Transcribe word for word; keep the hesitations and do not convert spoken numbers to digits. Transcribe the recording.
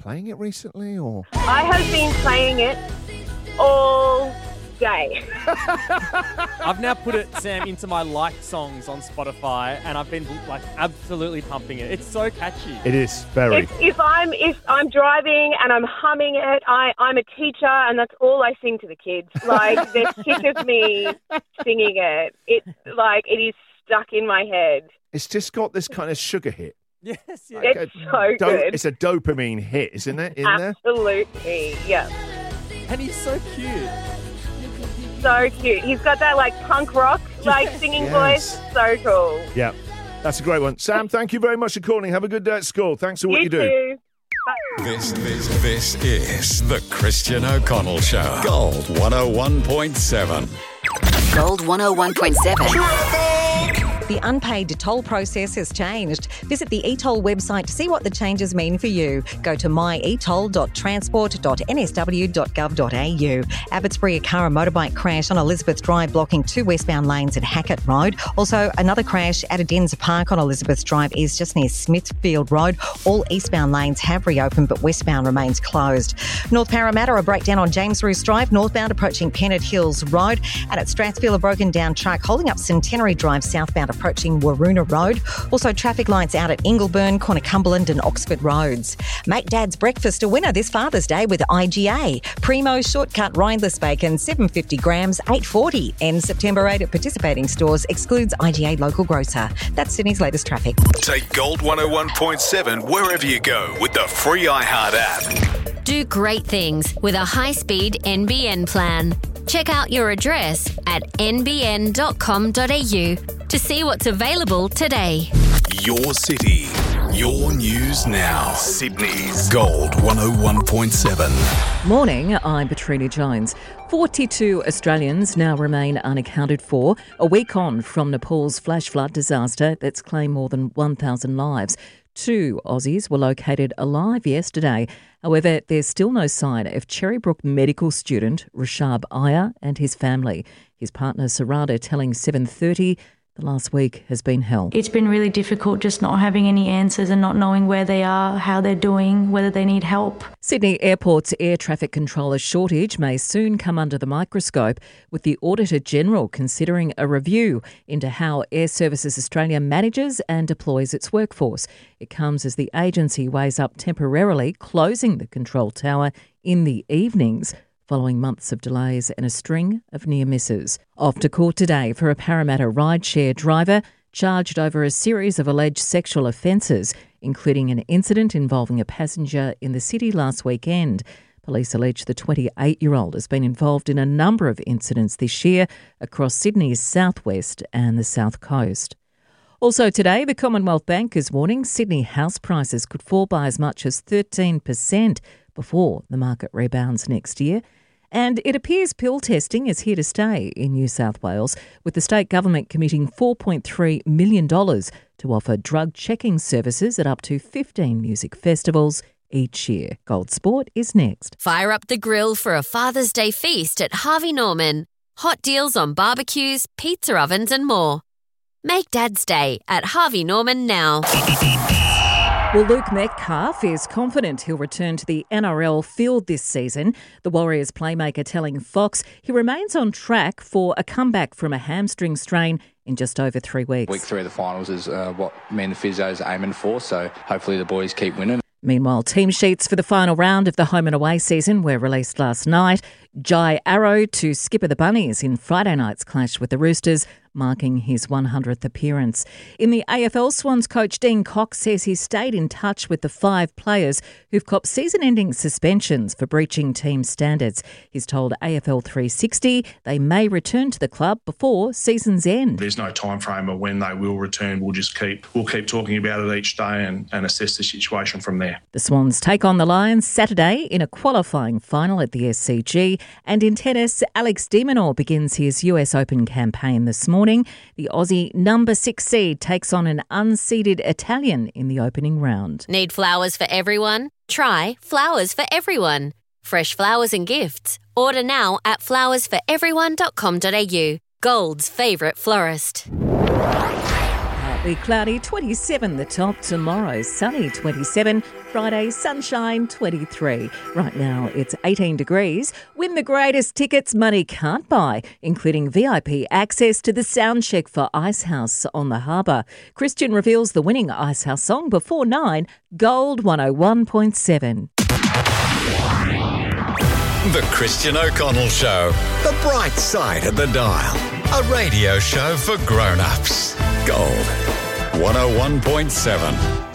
playing it recently, or? I have been playing it all day. I've now put it, Sam, into my liked songs on Spotify, and I've been like absolutely pumping it. It's so catchy. It is very. If, if I'm if I'm driving and I'm humming it, I, I'm a teacher and that's all I sing to the kids. Like they're sick of me singing it. It like it is stuck in my head. It's just got this kind of sugar hit. Yes, yes. Like It's a so do- good. It's a dopamine hit, isn't it? In there. Absolutely, yeah. And he's so cute. So cute. He's got that like punk rock like singing Yes. voice. So cool. Yeah, that's a great one. Sam, thank you very much for calling. Have a good day at school. Thanks for what you, You do. too. This, this, this is the Christian O'Connell Show. Gold one oh one point seven. Gold one oh one point seven. The unpaid toll process has changed. Visit the e-toll website to see what the changes mean for you. Go to my e toll dot transport dot n s w dot gov dot a u. Abbotsbury, a car and motorbike crash on Elizabeth Drive blocking two westbound lanes at Hackett Road. Also, another crash at Adenza Park on Elizabeth Drive is just near Smithfield Road. All eastbound lanes have reopened, but westbound remains closed. North Parramatta, a breakdown on James Roos Drive, northbound approaching Pennant Hills Road. And at Strathfield, a broken down truck holding up Centenary Drive southbound approaching Waroona Road. Also, traffic lights out at Ingleburn, Corner-Cumberland and Oxford Roads. Make Dad's breakfast a winner this Father's Day with I G A. Primo shortcut rindless bacon, seven hundred fifty grams, eight forty. Ends September eighth at participating stores. Excludes I G A local grocer. That's Sydney's latest traffic. Take Gold one oh one point seven wherever you go with the free iHeart app. Do great things with a high-speed N B N plan. Check out your address at n b n dot com dot a u to see what's available today. Your city, your news now. Sydney's Gold one oh one point seven. Morning, I'm Petrina Jones. forty-two Australians now remain unaccounted for, a week on from Nepal's flash flood disaster that's claimed more than one thousand lives. Two Aussies were located alive yesterday. However, there's still no sign of Cherrybrook medical student Rashab Iyer and his family. His partner Sarada telling seven thirty the last week has been hell. It's been really difficult just not having any answers and not knowing where they are, how they're doing, whether they need help. Sydney Airport's air traffic controller shortage may soon come under the microscope, with the Auditor-General considering a review into how Air Services Australia manages and deploys its workforce. It comes as the agency weighs up temporarily closing the control tower in the evenings, following months of delays and a string of near misses. Off to court today for a Parramatta rideshare driver charged over a series of alleged sexual offences, including an incident involving a passenger in the city last weekend. Police allege the twenty-eight-year-old has been involved in a number of incidents this year across Sydney's southwest and the south coast. Also today, the Commonwealth Bank is warning Sydney house prices could fall by as much as thirteen percent before the market rebounds next year. And it appears pill testing is here to stay in New South Wales, with the state government committing four point three million dollars to offer drug checking services at up to fifteen music festivals each year. Gold Sport is next. Fire up the grill for a Father's Day feast at Harvey Norman. Hot deals on barbecues, pizza ovens and more. Make Dad's Day at Harvey Norman now. Well, Luke Metcalf is confident he'll return to the N R L field this season. The Warriors playmaker telling Fox he remains on track for a comeback from a hamstring strain in just over three weeks. Week three of the finals is uh, what me and the physios are aiming for, so hopefully the boys keep winning. Meanwhile, team sheets for the final round of the home and away season were released last night. Jai Arrow to skipper the Bunnies in Friday night's clash with the Roosters, marking his one hundredth appearance. In the A F L, Swans coach Dean Cox says he stayed in touch with the five players who've copped season-ending suspensions for breaching team standards. He's told A F L three sixty they may return to the club before season's end. There's no time frame of when they will return. We'll just keep we'll keep talking about it each day and, and assess the situation from there. The Swans take on the Lions Saturday in a qualifying final at the S C G. And in tennis, Alex de Minaur begins his U S Open campaign this morning. The Aussie number six seed takes on an unseeded Italian in the opening round. Need flowers for everyone? Try Flowers for Everyone. Fresh flowers and gifts. Order now at flowers for everyone dot com dot a u. Gold's favourite florist. Partly cloudy, twenty-seven the top. Tomorrow, sunny, twenty-seven. Friday, sunshine, twenty-three. Right now, it's eighteen degrees. Win the greatest tickets money can't buy, including V I P access to the sound check for Icehouse on the Harbour. Christian reveals the winning Icehouse song before nine. Gold one oh one point seven. The Christian O'Connell Show. The bright side of the dial. A radio show for grown-ups. Gold one oh one point seven.